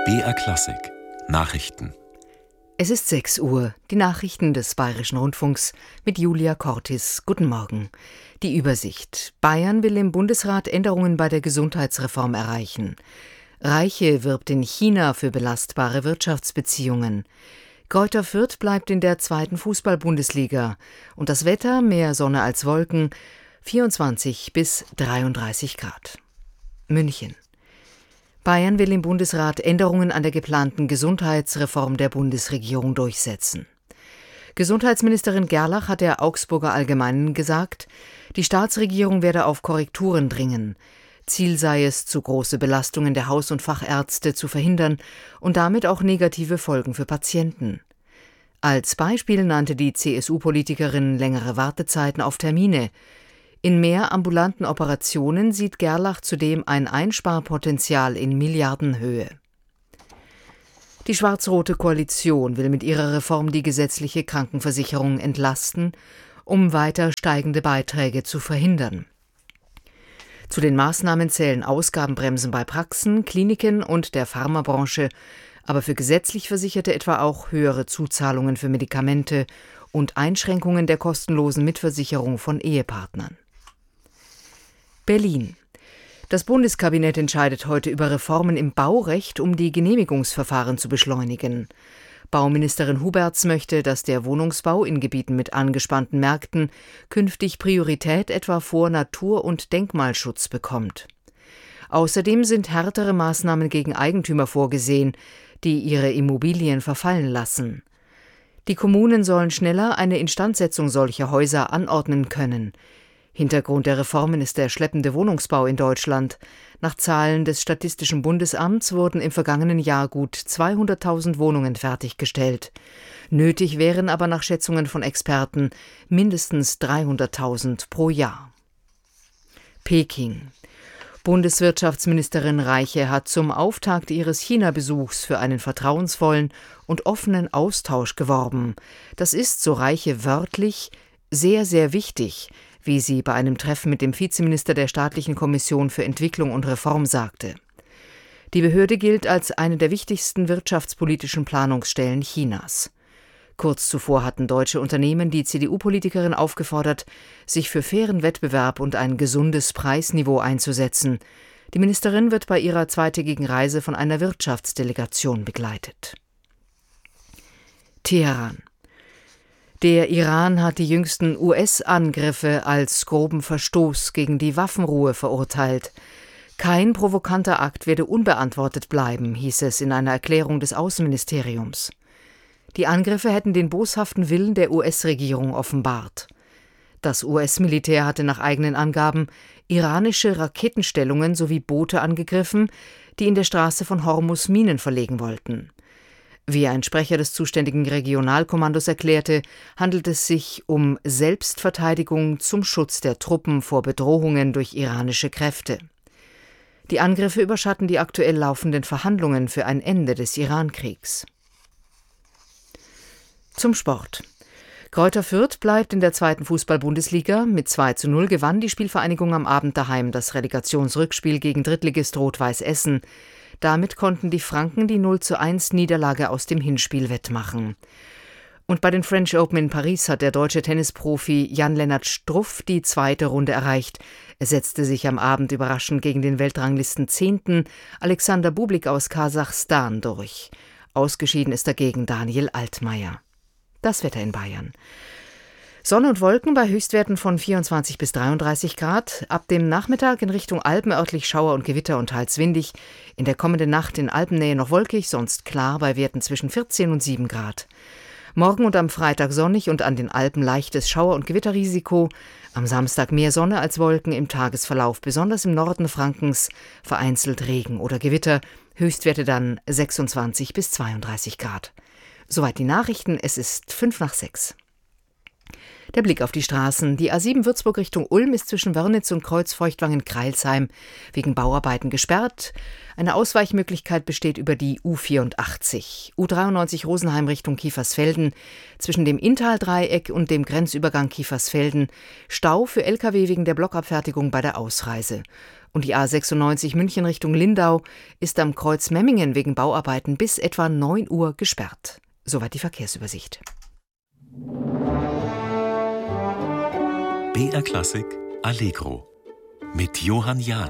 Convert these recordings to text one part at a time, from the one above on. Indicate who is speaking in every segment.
Speaker 1: BR Klassik Nachrichten.
Speaker 2: Es ist 6 Uhr, die Nachrichten des Bayerischen Rundfunks mit Julia Cortis. Guten Morgen. Die Übersicht. Bayern will im Bundesrat Änderungen bei der Gesundheitsreform erreichen. Reiche wirbt in China für belastbare Wirtschaftsbeziehungen. Greuther Fürth bleibt in der 2. Fußball-Bundesliga. Und das Wetter, mehr Sonne als Wolken, 24 bis 33 Grad. München. Bayern will im Bundesrat Änderungen an der geplanten Gesundheitsreform der Bundesregierung durchsetzen. Gesundheitsministerin Gerlach hat der Augsburger Allgemeinen gesagt, die Staatsregierung werde auf Korrekturen dringen. Ziel sei es, zu große Belastungen der Haus- und Fachärzte zu verhindern und damit auch negative Folgen für Patienten. Als Beispiel nannte die CSU-Politikerin längere Wartezeiten auf Termine. In mehr ambulanten Operationen sieht Gerlach zudem ein Einsparpotenzial in Milliardenhöhe. Die schwarz-rote Koalition will mit ihrer Reform die gesetzliche Krankenversicherung entlasten, um weiter steigende Beiträge zu verhindern. Zu den Maßnahmen zählen Ausgabenbremsen bei Praxen, Kliniken und der Pharmabranche, aber für gesetzlich Versicherte etwa auch höhere Zuzahlungen für Medikamente und Einschränkungen der kostenlosen Mitversicherung von Ehepartnern. Berlin. Das Bundeskabinett entscheidet heute über Reformen im Baurecht, um die Genehmigungsverfahren zu beschleunigen. Bauministerin Huberts möchte, dass der Wohnungsbau in Gebieten mit angespannten Märkten künftig Priorität etwa vor Natur- und Denkmalschutz bekommt. Außerdem sind härtere Maßnahmen gegen Eigentümer vorgesehen, die ihre Immobilien verfallen lassen. Die Kommunen sollen schneller eine Instandsetzung solcher Häuser anordnen können. Hintergrund der Reformen ist der schleppende Wohnungsbau in Deutschland. Nach Zahlen des Statistischen Bundesamts wurden im vergangenen Jahr gut 200.000 Wohnungen fertiggestellt. Nötig wären aber nach Schätzungen von Experten mindestens 300.000 pro Jahr. Peking. Bundeswirtschaftsministerin Reiche hat zum Auftakt ihres China-Besuchs für einen vertrauensvollen und offenen Austausch geworben. Das ist, so Reiche wörtlich, sehr, sehr wichtig, wie sie bei einem Treffen mit dem Vizeminister der Staatlichen Kommission für Entwicklung und Reform sagte. Die Behörde gilt als eine der wichtigsten wirtschaftspolitischen Planungsstellen Chinas. Kurz zuvor hatten deutsche Unternehmen die CDU-Politikerin aufgefordert, sich für fairen Wettbewerb und ein gesundes Preisniveau einzusetzen. Die Ministerin wird bei ihrer zweitägigen Reise von einer Wirtschaftsdelegation begleitet. Teheran. Der Iran hat die jüngsten US-Angriffe als groben Verstoß gegen die Waffenruhe verurteilt. Kein provokanter Akt werde unbeantwortet bleiben, hieß es in einer Erklärung des Außenministeriums. Die Angriffe hätten den boshaften Willen der US-Regierung offenbart. Das US-Militär hatte nach eigenen Angaben iranische Raketenstellungen sowie Boote angegriffen, die in der Straße von Hormuz Minen verlegen wollten. Wie ein Sprecher des zuständigen Regionalkommandos erklärte, handelt es sich um Selbstverteidigung zum Schutz der Truppen vor Bedrohungen durch iranische Kräfte. Die Angriffe überschatten die aktuell laufenden Verhandlungen für ein Ende des Iran-Kriegs. Zum Sport. Greuther Fürth bleibt in der 2. Fußball-Bundesliga. Mit 2:0 gewann die Spielvereinigung am Abend daheim das Relegationsrückspiel gegen Drittligist Rot-Weiß Essen. Damit konnten die Franken die 0:1 Niederlage aus dem Hinspiel wettmachen. Und bei den French Open in Paris hat der deutsche Tennisprofi Jan-Lennart Struff die 2. Runde erreicht. Er setzte sich am Abend überraschend gegen den Weltranglisten 10. Alexander Bublik aus Kasachstan durch. Ausgeschieden ist dagegen Daniel Altmaier. Das Wetter in Bayern. Sonne und Wolken bei Höchstwerten von 24 bis 33 Grad. Ab dem Nachmittag in Richtung Alpen örtlich Schauer und Gewitter und teils windig. In der kommenden Nacht in Alpennähe noch wolkig, sonst klar bei Werten zwischen 14 und 7 Grad. Morgen und am Freitag sonnig und an den Alpen leichtes Schauer- und Gewitterrisiko. Am Samstag mehr Sonne als Wolken im Tagesverlauf, besonders im Norden Frankens vereinzelt Regen oder Gewitter. Höchstwerte dann 26 bis 32 Grad. Soweit die Nachrichten, es ist 5:05. Der Blick auf die Straßen. Die A7 Würzburg Richtung Ulm ist zwischen Wörnitz und Kreuzfeuchtwangen-Kreilsheim wegen Bauarbeiten gesperrt. Eine Ausweichmöglichkeit besteht über die U84. U93 Rosenheim Richtung Kiefersfelden. Zwischen dem Inntaldreieck und dem Grenzübergang Kiefersfelden Stau für Lkw wegen der Blockabfertigung bei der Ausreise. Und die A96 München Richtung Lindau ist am Kreuz Memmingen wegen Bauarbeiten bis etwa 9 Uhr gesperrt. Soweit die Verkehrsübersicht.
Speaker 1: BR Klassik Allegro mit Johann Jahn.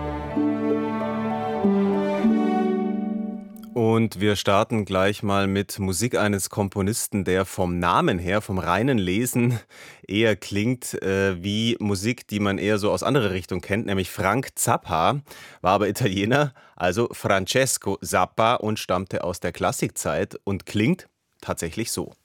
Speaker 3: Und wir starten gleich mal mit Musik eines Komponisten, der vom Namen her, vom reinen Lesen, eher klingt wie Musik, die man eher so aus anderer Richtung kennt, nämlich Frank Zappa, war aber Italiener, also Francesco Zappa, und stammte aus der Klassikzeit und klingt tatsächlich so.